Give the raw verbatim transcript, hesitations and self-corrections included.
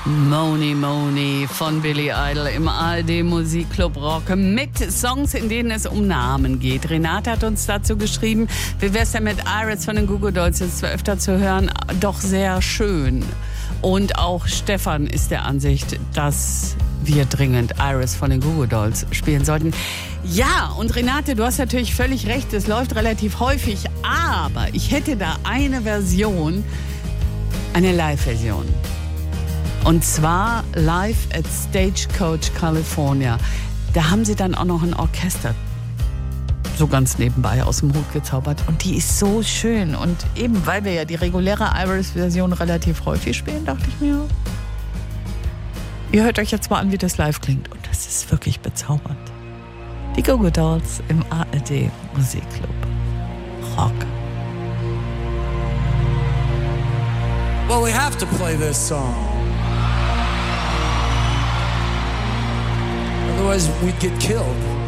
Money Money von Billy Idol im A R D Musikclub Rock mit Songs, in denen es um Namen geht. Renate hat uns dazu geschrieben, wie wär's denn mit Iris von den Goo Goo Dolls, jetzt zwar öfter zu hören, doch sehr schön. Und auch Stefan ist der Ansicht, dass wir dringend Iris von den Goo Goo Dolls spielen sollten. Ja, und Renate, du hast natürlich völlig recht, es läuft relativ häufig, aber ich hätte da eine Version, eine Live-Version. Und zwar live at Stagecoach California. Da haben sie dann auch noch ein Orchester so ganz nebenbei aus dem Hut gezaubert. Und die ist so schön. Und eben, weil wir ja die reguläre Iris-Version relativ häufig spielen, dachte ich mir, ihr hört euch jetzt mal an, wie das live klingt. Und das ist wirklich bezaubernd. Die Goo Goo Dolls im A R D Musikclub Rock. Well, we have to play this song. Otherwise, we'd get killed.